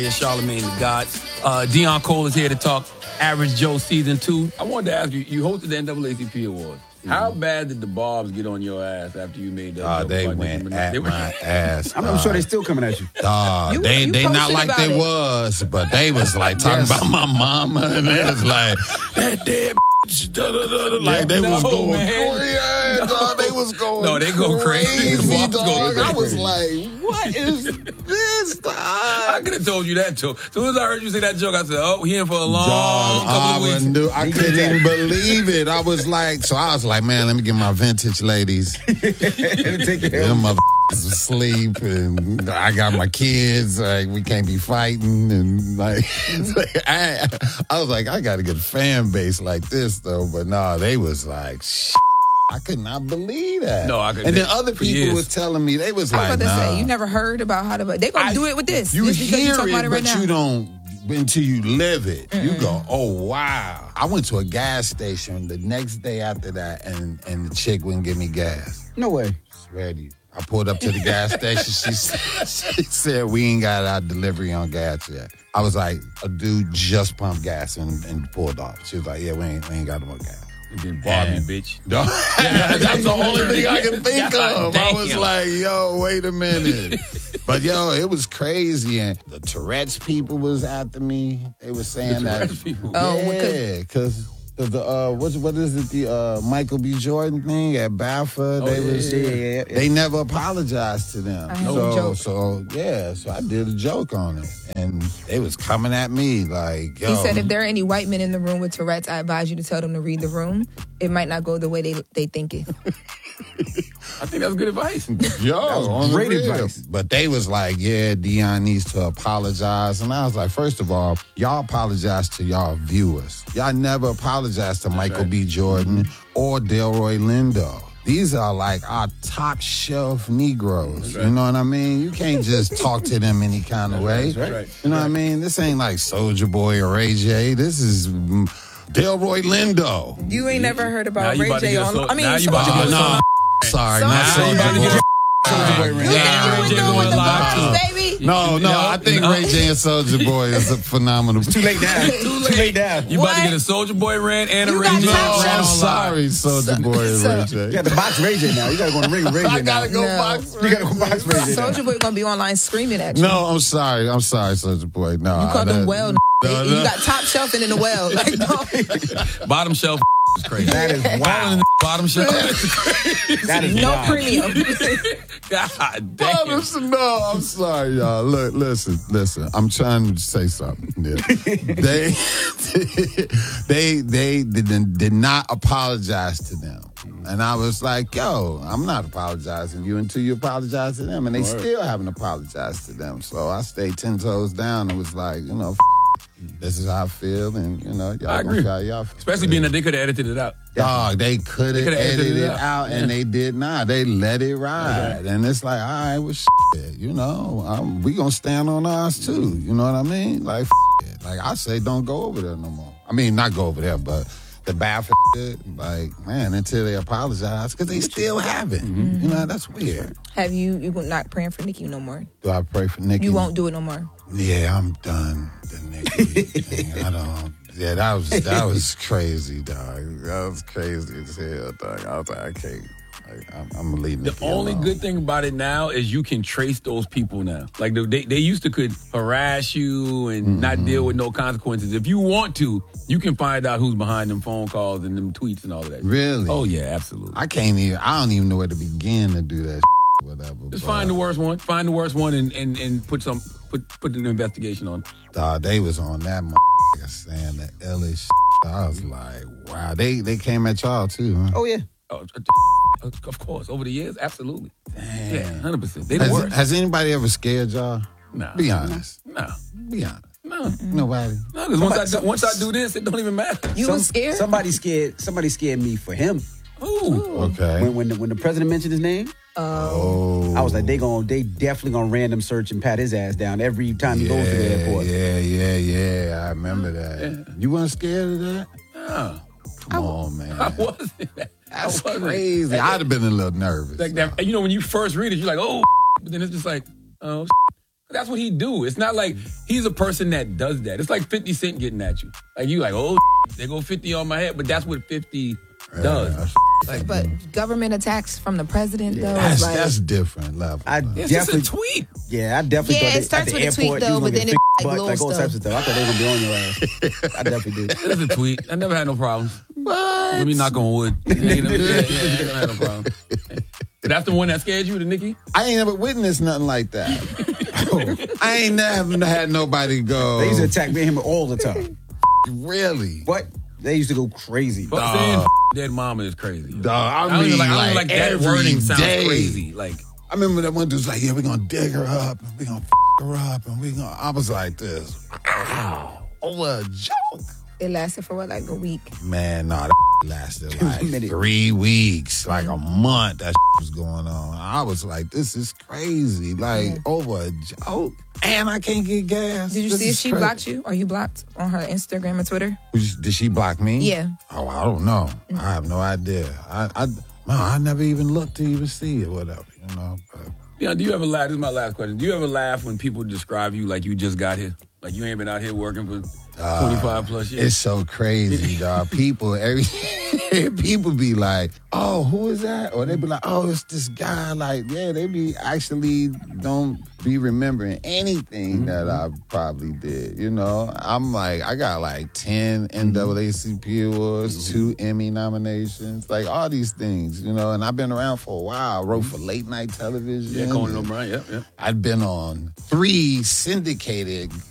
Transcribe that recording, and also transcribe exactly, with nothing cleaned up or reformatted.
Charlamagne the God. Uh, Deion Cole is here to talk Average Joe Season two. I wanted to ask you, you hosted the N double A C P Awards. Mm-hmm. How bad did the Barbs get on your ass after you made that? Oh, they went at they were, my ass. I'm, I'm sure they still coming at you. Uh, you, they you they not like they it. was, but they was like talking yes. about my mama, and they was like, that damn like they no, was going man. crazy. No. Dog, they was going no, they go crazy. crazy dog. Go crazy. I was like, what is this? Dog? I could have told you that too. As soon as I heard you say that joke, I said, oh, he in for a long dog, couple I of weeks. Knew, I couldn't even believe it. I was like, so I was like, man, let me get my vintage ladies. Them mother asleep, and I got my kids. Like, we can't be fighting, and like, I, I was like, I got to get a fan base like this though. But no, they was like, shit. I could not believe that. No, I couldn't. And then other people was telling me, they was I like, was about to nah. say, you never heard about how to, they're going to do it with this. You Just hear you talk it, about it right but now. you don't, until you live it. Mm-mm. You go, oh, wow. I went to a gas station the next day after that, and, and the chick wouldn't give me gas. No way. Swear to you. I pulled up to the gas station. She said, she said, we ain't got our delivery on gas yet. I was like, a dude just pumped gas and, and pulled off. She was like, yeah, we ain't, we ain't got no more gas. You did Barbie, bitch. No. That's the only thing I can think of. I was like, yo, wait a minute. But, yo, it was crazy. And the Tourette's people was after me. They were saying the that. People. Yeah, because the uh, what, what is it, the uh, Michael B. Jordan thing at Balfour? Oh, they yeah, was yeah, yeah, yeah. They never apologized to them. I so, joke. so, yeah, so I did a joke on it. And they was coming at me like, yo. He said if there are any white men in the room with Tourette's, I advise you to tell them to read the room. It might not go the way they they think it. I think that's good advice. Yo, that was on great the real. advice. But they was like, yeah, Deion needs to apologize. And I was like, first of all, y'all apologize to y'all viewers. Y'all never apologize to Michael right. B. Jordan or Delroy Lindo. These are like our top shelf Negroes. Right. You know what I mean? You can't just talk to them any kind of way. That's right. You know what I mean? This ain't like Soulja Boy or Ray J. This is mm, Delroy Lindo. You ain't never heard about Now you Ray about to J get a on. so- I mean, now you about to Soulja get a Boy. so- Sorry, Sorry. not Now you about to Soulja get Boy. a Right. You Nah, think you Ray were J doing going the live, Barbs, too. baby? No, no, I think no. Ray J and Soulja Boy is a phenomenal. Too late now. Too late. Too late now. You What? about to get a Soulja Boy rant and a You Ray got J top rant shelf. I'm on sorry, live. Soulja Boy and So- Ray J. You got to box Ray J now. You got to go in the ring with Ray J I now. gotta go No. box. You got to go box Ray J now. Soulja Boy gonna be online screaming at you. No, I'm sorry. I'm sorry, Soulja Boy. No, You called that, them well. no, They- no. You got top shelfing in the well. Like, no, Bottom shelf is crazy. That is All in wow. the bottom shelf. That is no wild. premium. God damn. Oh, no, I'm sorry, y'all. Look, listen, listen. I'm trying to say something. Yeah. they, they, they did, did not apologize to them, and I was like, "Yo, I'm not apologizing to you until you apologize to them," and they Word. still haven't apologized to them. So I stayed ten toes down and was like, you know, F- this is how I feel, and you know, y'all I gonna agree. feel how y'all feel. Especially being that they could have edited it out. Dog, they could have coulda edited it out, out. and Yeah. they did not. They let it ride. Okay. And it's like, all right, well, shit, you know, um, we gonna stand on ours too. You know what I mean? Like, it. Like I say, don't go over there no more. I mean, not go over there, but the bad shit, like, man, until they apologize, because they still haven't. Mm-hmm. You know, that's weird. Have you, you not praying for Nicki no more? Do I pray for Nicki? You won't do it no more. Yeah, I'm done. The Nicki thing. I don't. Yeah, that was that was crazy, dog. That was crazy as hell, dog. I was like, I can't. Like, I'm, I'm gonna leave The Nicki only alone. good thing about it now is you can trace those people now. Like they, they used to could harass you and Mm-hmm. not deal with no consequences. If you want to, you can find out who's behind them phone calls and them tweets and all of that. Really? Oh yeah, absolutely. I can't even. I don't even know where to begin to do that. Whatever. Just but, find the worst one. Find the worst one and, and, and put some put put an investigation on. Dog, they was on that motherfucker saying the illest. I was like, wow. They they came at y'all too, huh? Oh, yeah. Oh, of course, over the years, absolutely. Damn. Yeah, hundred percent. They the Has, worst. has anybody ever scared y'all? No, Be honest. no, Be honest. no, Nobody. no. Because once I do, once I do this, it don't even matter. You Some- was scared? Somebody scared. Somebody scared me for him. Ooh. Okay. When when the, when the president mentioned his name, Oh. I was like, they gon' they definitely gonna random search and pat his ass down every time he goes to the airport. Yeah, yeah, yeah. I remember that. You weren't scared of that? No, Come on, man. I wasn't. I That's wasn't. crazy. I'd have been a little nervous. Like that, you know, when you first read it, you're like, oh, but then it's just like, oh, That's what he do. It's not like he's a person that does that. It's like fifty Cent getting at you. Like you like, oh, they go fifty on my head, but that's what fifty does. Yeah. Like, But government attacks from the president, though, That's, is like, that's different level. I it's just a definitely, tweet. yeah, I definitely Yeah, thought it they, at starts the with a tweet, airport, though, you was but gonna then get it, f- like, butt, little like all stuff. types of stuff. I thought they were gonna be on your ass. I definitely did. It's a tweet. I never had no problems. What? Let me knock on wood. I ain't never, yeah, yeah, never had no problem. That's the one that scared you, the Nicki? I ain't never witnessed nothing like that. I ain't never had nobody go. They used to attack me and him all the time. Really? What? They used to go crazy. But Dog. saying dead mama is crazy. Dog, I I don't mean, even like, I don't even like, like that every wording sounds day. crazy. Like, I remember that one dude's like, yeah, we're gonna dig her up and we're gonna f her up and we're gonna. I was like this. Ow. Over a joke. it lasted for what, like a week. Man, nah, that lasted like Minute. three weeks, like a month. That was going on. I was like, this is crazy. Like over a joke, and I can't get gas. Did you This see if is she crazy. blocked you? Or you blocked on her Instagram and Twitter? Did she block me? Yeah. Oh, I don't know. I have no idea. I, I, no, I never even looked to even see it. Whatever, you know. But yeah, do you ever laugh? This is my last question. Do you ever laugh when people describe you like you just got here? Like you ain't been out here working for twenty-five plus years? it's so crazy, dog. People, every people be like, "Oh, who is that?" Or they be like, "Oh, it's this guy." Like, yeah, they be actually don't be remembering anything that I probably did. You know, I'm like, I got like ten N double A C P awards, two Emmy nominations, like all these things. You know, and I've been around for a while. I wrote for late night television. Yeah, Conan O'Brien, yep, yep. I'd been on three syndicated